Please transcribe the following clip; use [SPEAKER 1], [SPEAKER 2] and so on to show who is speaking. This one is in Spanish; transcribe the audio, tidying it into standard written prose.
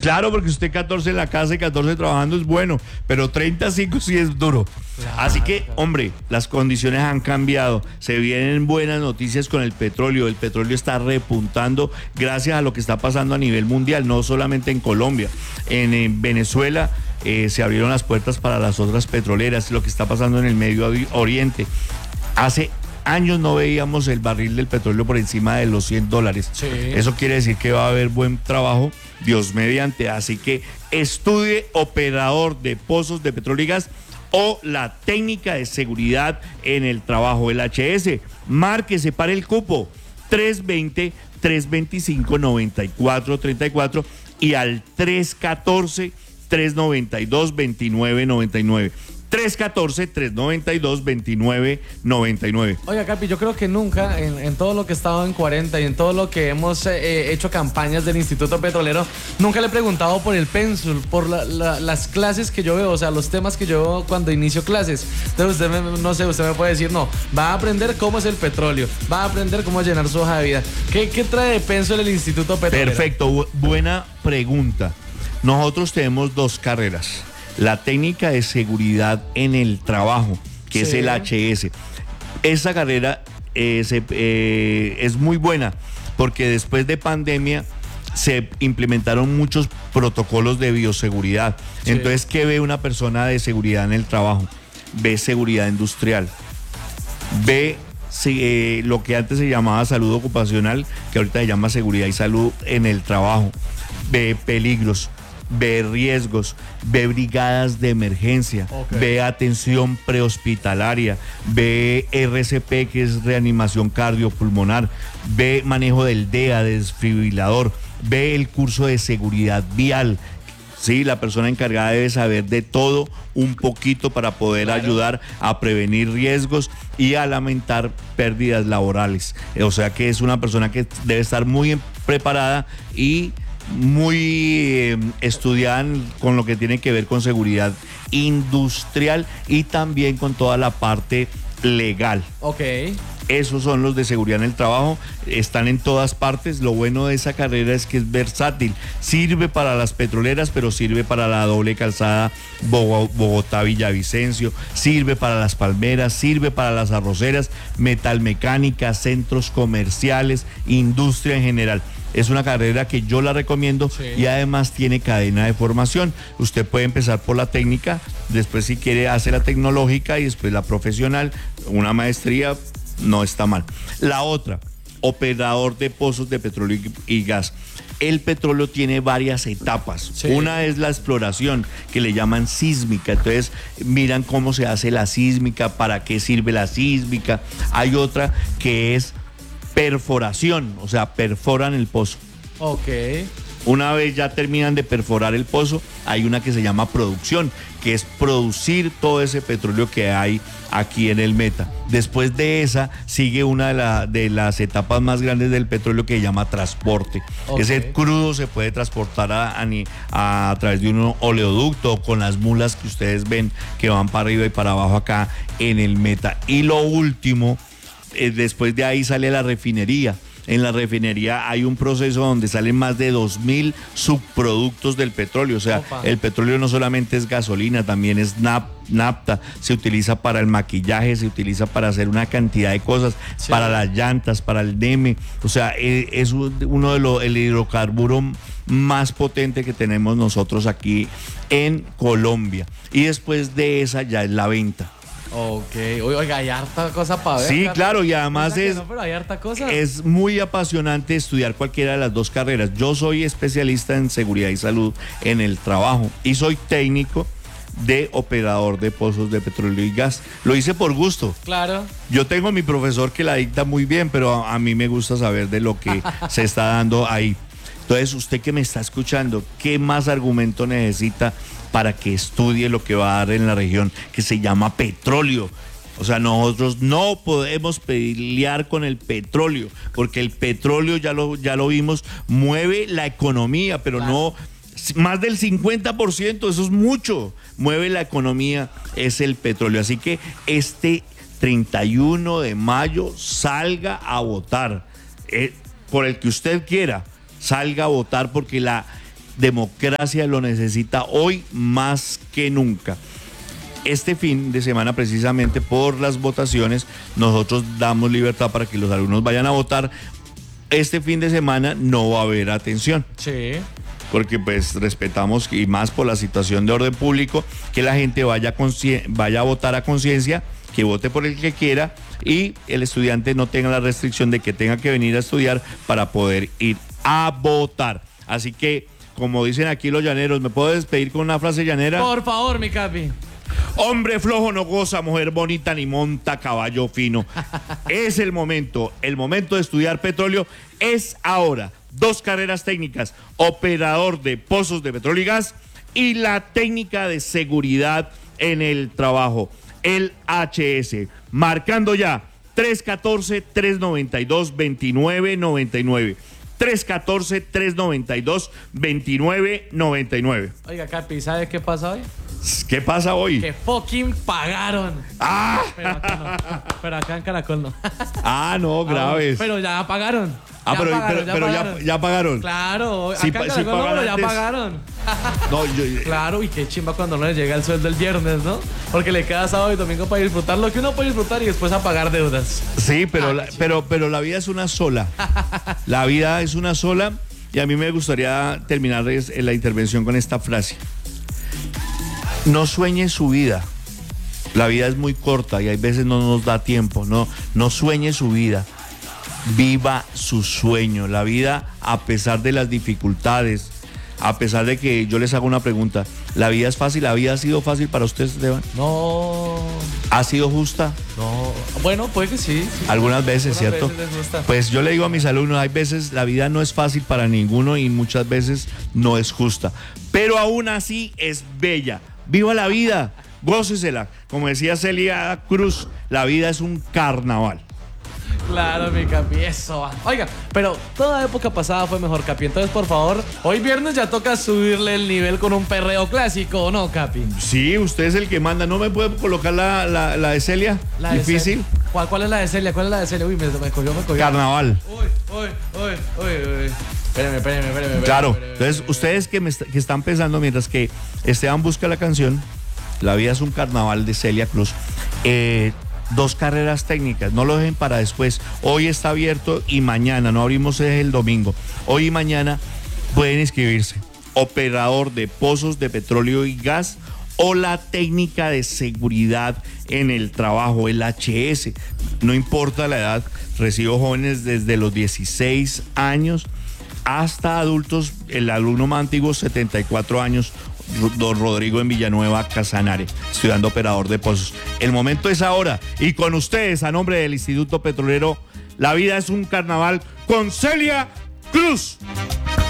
[SPEAKER 1] Claro, porque usted 14 en la casa y 14 trabajando es bueno, pero 35 sí es duro.
[SPEAKER 2] Claro,
[SPEAKER 1] Así que,
[SPEAKER 2] claro.
[SPEAKER 1] hombre, las condiciones han cambiado. Se vienen buenas noticias con el petróleo. El petróleo está repuntando gracias a lo que está pasando a nivel mundial, no solamente en Colombia. En Venezuela se abrieron las puertas para las otras petroleras, lo que está pasando en el Medio Oriente. Hace años no veíamos el barril del petróleo por encima de los $100.
[SPEAKER 2] Sí.
[SPEAKER 1] Eso quiere decir que va a haber buen trabajo, Dios mediante. Así que estudie operador de pozos de petróleo y gas o la técnica de seguridad en el trabajo, el HS. Márquese para el cupo 320-325-9434 y al 314-392-2999. 314-392-2999.
[SPEAKER 2] Oiga, Capi, yo creo que nunca, en todo lo que he estado en 40 y en todo lo que hemos hecho campañas del Instituto Petrolero, nunca le he preguntado por el pénsul, por las clases que yo veo, o sea, los temas que yo veo cuando inicio clases. Entonces no sé, usted me puede decir, no, va a aprender cómo es el petróleo, va a aprender cómo llenar su hoja de vida. ¿Qué trae de pénsul el Instituto Petrolero?
[SPEAKER 1] Perfecto, buena pregunta. Nosotros tenemos dos carreras. La técnica de seguridad en el trabajo, que es el HS. Esa carrera es muy buena porque después de pandemia se implementaron muchos protocolos de bioseguridad.
[SPEAKER 2] Sí.
[SPEAKER 1] Entonces, ¿qué ve una persona de seguridad en el trabajo? Ve seguridad industrial, ve lo que antes se llamaba salud ocupacional, que ahorita se llama seguridad y salud en el trabajo, ve peligros, ve riesgos, ve brigadas de emergencia, ve atención prehospitalaria, ve RCP, que es reanimación cardiopulmonar, ve manejo del DEA, desfibrilador, ve el curso de seguridad vial. Sí, la persona encargada debe saber de todo un poquito para poder ayudar a prevenir riesgos y a lamentar pérdidas laborales. O sea que es una persona que debe estar muy preparada y muy estudiada con lo que tiene que ver con seguridad industrial y también con toda la parte legal.
[SPEAKER 2] Ok.
[SPEAKER 1] Esos son los de seguridad en el trabajo, están en todas partes. Lo bueno de esa carrera es que es versátil, sirve para las petroleras, pero sirve para la doble calzada Bogotá-Villavicencio, sirve para las palmeras, sirve para las arroceras, metalmecánica, centros comerciales, industria en general. Es una carrera que yo la recomiendo y además tiene cadena de formación. Usted puede empezar por la técnica, después si quiere hace la tecnológica y después la profesional, una maestría, no está mal. La otra, operador de pozos de petróleo y gas. El petróleo tiene varias etapas.
[SPEAKER 2] Sí.
[SPEAKER 1] Una es la exploración, que le llaman sísmica. Entonces miran cómo se hace la sísmica, para qué sirve la sísmica. Hay otra que es perforación, o sea, perforan el pozo.
[SPEAKER 2] Ok.
[SPEAKER 1] Una vez ya terminan de perforar el pozo, hay una que se llama producción, que es producir todo ese petróleo que hay aquí en el Meta. Después de esa sigue una de las etapas más grandes del petróleo, que se llama transporte.
[SPEAKER 2] Okay.
[SPEAKER 1] Ese crudo se puede transportar a través de un oleoducto o con las mulas que ustedes ven que van para arriba y para abajo acá en el Meta. Y lo último, después de ahí sale la refinería. En la refinería hay un proceso donde salen más de 2.000 subproductos del petróleo. O sea, el petróleo no solamente es gasolina, también es nafta, se utiliza para el maquillaje, se utiliza para hacer una cantidad de cosas, para las llantas, para el NEME. O sea, es uno de el hidrocarburo más potente que tenemos nosotros aquí en Colombia. Y después de esa ya es la venta.
[SPEAKER 2] Ok, oiga, hay harta cosa para ver.
[SPEAKER 1] Sí,
[SPEAKER 2] Carlos.
[SPEAKER 1] claro, y además
[SPEAKER 2] Pero hay harta cosa.
[SPEAKER 1] es muy apasionante estudiar cualquiera de las dos carreras. Yo soy especialista en seguridad y salud en el trabajo y soy técnico de operador de pozos de petróleo y gas. Lo hice por gusto.
[SPEAKER 2] Claro.
[SPEAKER 1] Yo tengo mi profesor que la dicta muy bien, pero a mí me gusta saber de lo que se está dando ahí. Entonces, usted que me está escuchando, ¿qué más argumento necesita para que estudie lo que va a dar en la región, que se llama petróleo? O sea, nosotros no podemos pelear con el petróleo, porque el petróleo, ya lo vimos, mueve la economía, pero no más del 50%, eso es mucho. Mueve la economía, es el petróleo. Así que este 31 de mayo salga a votar por el que usted quiera. Salga a votar porque democracia lo necesita hoy más que nunca. Este fin de semana, precisamente por las votaciones, nosotros damos libertad para que los alumnos vayan a votar. Este fin de semana no va a haber atención.
[SPEAKER 2] Sí.
[SPEAKER 1] Porque pues respetamos, y más por la situación de orden público, que la gente vaya a votar a conciencia, que vote por el que quiera, y el estudiante no tenga la restricción de que tenga que venir a estudiar para poder ir a votar. Así que, como dicen aquí los llaneros, ¿me puedo despedir con una frase llanera?
[SPEAKER 2] Por favor, mi capi.
[SPEAKER 1] Hombre flojo no goza, mujer bonita ni monta caballo fino. Es el momento de estudiar petróleo es ahora. 2 carreras técnicas, operador de pozos de petróleo y gas, y la técnica de seguridad en el trabajo, el HS. Marcando ya 314-392-2999. 314-392-2999.
[SPEAKER 2] Oiga, capi, ¿sabe qué pasa hoy?
[SPEAKER 1] ¿Qué pasa hoy?
[SPEAKER 2] Que fucking pagaron.
[SPEAKER 1] ¡Ah!
[SPEAKER 2] Pero acá no. Pero acá en Caracol no.
[SPEAKER 1] Ah, no, graves.
[SPEAKER 2] Pero ya pagaron.
[SPEAKER 1] Ya pagaron.
[SPEAKER 2] Claro, acá
[SPEAKER 1] Sí,
[SPEAKER 2] en Caracol no,
[SPEAKER 1] pagan
[SPEAKER 2] pero ya
[SPEAKER 1] antes.
[SPEAKER 2] pagaron.
[SPEAKER 1] No,
[SPEAKER 2] Claro, y qué chimba cuando no le llega el sueldo el viernes, ¿no? Porque le queda sábado y domingo para disfrutar lo que uno puede disfrutar y después a pagar deudas.
[SPEAKER 1] sí, pero la vida es una sola. La vida es una sola, y a mí me gustaría terminar la intervención con esta frase. No sueñe su vida. La vida es muy corta y hay veces no nos da tiempo. No sueñe su vida. Viva su sueño. La vida, a pesar de las dificultades, a pesar de que yo les hago una pregunta, ¿la vida es fácil? ¿La vida ha sido fácil para ustedes, Esteban?
[SPEAKER 2] No.
[SPEAKER 1] ¿Ha sido justa?
[SPEAKER 2] No. Bueno, puede que sí.
[SPEAKER 1] Algunas veces, ¿cierto?
[SPEAKER 2] Veces les gusta.
[SPEAKER 1] Pues yo le digo a mis alumnos, hay veces la vida no es fácil para ninguno y muchas veces no es justa. Pero aún así es bella. ¡Viva la vida! Gócesela. Como decía Celia Cruz, la vida es un carnaval.
[SPEAKER 2] Claro, mi capi, eso va. Oiga, pero toda época pasada fue mejor, capi. Entonces, por favor, hoy viernes ya toca subirle el nivel con un perreo clásico, ¿o no, capi?
[SPEAKER 1] Sí, usted es el que manda. ¿No me puede colocar la de Celia?
[SPEAKER 2] La de
[SPEAKER 1] Difícil.
[SPEAKER 2] Celia. ¿Cuál es la de Celia? ¿Cuál es la de Celia? Uy, me cogió.
[SPEAKER 1] Carnaval.
[SPEAKER 2] Uy. Espéreme.
[SPEAKER 1] Claro. Entonces, ustedes que están pensando mientras que Esteban busca la canción, La vida es un carnaval de Celia Cruz. 2 carreras técnicas, no lo dejen para después. Hoy está abierto y mañana, no abrimos el domingo. Hoy y mañana pueden inscribirse. Operador de pozos de petróleo y gas o la técnica de seguridad en el trabajo, el HS. No importa la edad, recibo jóvenes desde los 16 años hasta adultos. El alumno más antiguo, 74 años, don Rodrigo en Villanueva, Casanare, estudiando operador de pozos. El momento es ahora, y con ustedes, a nombre del Instituto Petrolero, la vida es un carnaval con Celia Cruz.